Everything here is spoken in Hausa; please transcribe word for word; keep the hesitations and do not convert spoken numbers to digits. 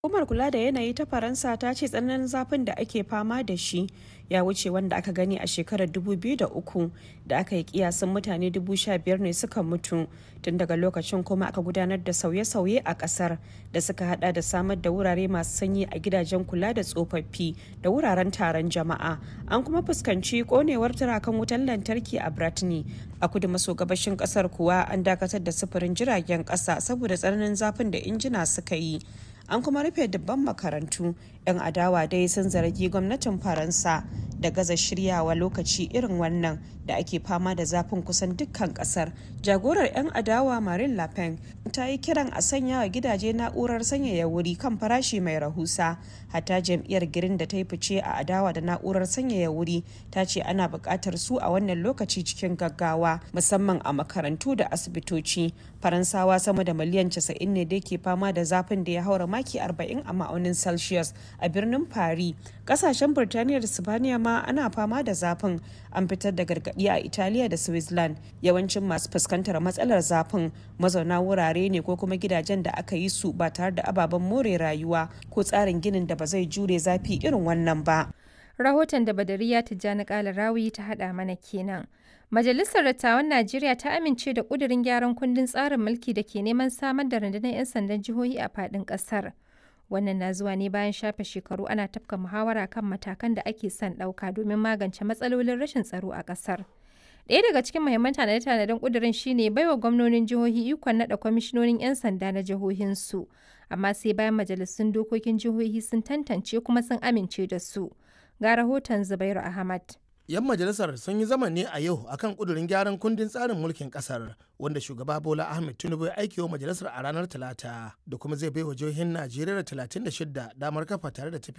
Hukumar kula da yanayi ta Faransa ta ce tsananin zafin da ake fama da shi ya wuce wanda aka gani a shekarar dubu biyu da uku da aka yi kiyasin mutane dubu sha biyar ne suka mutu. Tun daga lokacin kuma aka gudanar da sauye-sauye a kasar da suka hada da samar da wurare masu sanyi a gidajen kula da tsofaffi da wuraren taron jama'a. An kuma fuskanci konewar turakan wutar lantarki a Brittany. A kudu maso gabashin kasar kuwa an dakatar da sufurin jiragen kasa saboda tsananin zafin da injina suka yi. An kuma rufe dubban makarantu. 'Yan adawa dai sun zargi gwamnatin Faransa da gaza shiryawa lokaci irin wannan da ake fama da zafin kusan dukkan kasar. Jagorar 'yan adawa Marine Le Pen ta yi kiran a sanya wa gidaje na'urar sanyaya wuri kan farashi mai rahusa. Hatta jam'iyyar Green da ta yi fice a adawa da na'urar sanyaya wuri ta ce ana buƙatar su a wannan lokaci cikin gaggawa musamman a makarantu da asibitoci. Faransawa sama da miliyan casa'in ne da ke fama da zafin da ya haura maki arba'in a ma'aunin Celsius a birnin Paris. Kasashen Birtaniya da Sibaniya ma ana fama da zafin. An fitar da gargaɗi a Italiya da Switzerland. Yawancin masu fuskantar matsalar zafin mazauna wurare ne ko kuma gidajen da aka yi su ba tare da ababen more rayuwa ko tsarin ginin da ba zai jure zafi irin wannan ba. Rahoton da Badariya Tijjani Kalarawi ta haɗa mana kenan. Majalisar Dattawan Najeriya ta amince da ƙudurin gyaran kundin tsarin mulki da ke neman samar da rundunar 'yan sandan jihohi a faɗin ƙasar. Wannan na zuwa ne bayan shafe shekaru ana tafka muhawara kan matakan da ake son ɗauka domin magance matsalolin rashin tsaro a ƙasar. Ɗaya daga cikin muhimman tanade-tanaden ƙudurin shine baiwa gwamnonin jihohi ikon naɗa kwamishinonin 'yan sanda na jihohinsu, amma sai bayan majalisun dokokin jihohi sun tantance kuma sun amince da su. Ga rahoton Zubairu Ahmad. 'Yan majalisar sun yi zama ne a yau akan kudurin gyaran kundin tsarin mulkin kasar wanda shugaba Bola Ahmed Tinubu ya aike wa majalisar a ranar Talata da kuma zai baiwa jihohin Najeriya talatin da shida damar kafa tare da tafiyar